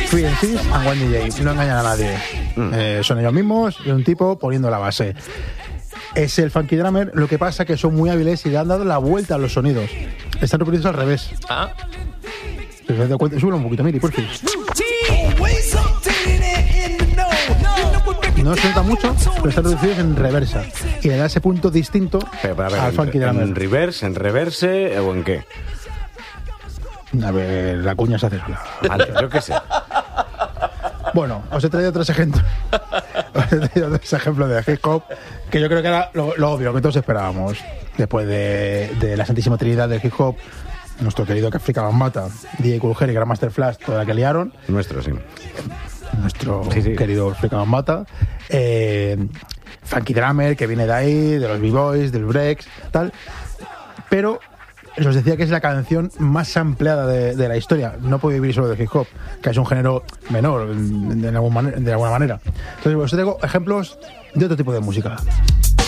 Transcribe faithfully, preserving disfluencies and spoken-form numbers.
Three M Cs and One D J. No engañan a nadie. Mm. Eh, son ellos mismos y un tipo poniendo la base. Es el Funky Drummer, lo que pasa que son muy hábiles y le han dado la vuelta a los sonidos. Están reproducidos al revés. Ah. ¿Te das cuenta? Súbelo un poquito, Miri, por fin. No se nota mucho, pero están reducidos en reversa. Y le da ese punto distinto pero, pero, a ver, al en, Funky Drummer. ¿En reverse, en reverse o en qué? A ver, la cuña se hace sola. Vale, yo qué sé. Bueno, os he traído tres ejemplos. Os he traído tres ejemplos de hip hop que yo creo que era lo, lo obvio, que todos esperábamos. Después de, de la Santísima Trinidad del hip hop, nuestro querido África Bambaataa, D J Kool Herc y Grandmaster Flash, toda la que liaron. Nuestro, sí. Nuestro sí, sí. querido África Bambaataa. Eh, Funky Drummer, que viene de ahí, de los B-Boys, del breaks, tal. Pero os decía que es la canción más ampliada de, de la historia. No puede vivir solo del hip hop, que es un género menor de, de, algún man- de alguna manera. Entonces, os traigo ejemplos de otro tipo de música.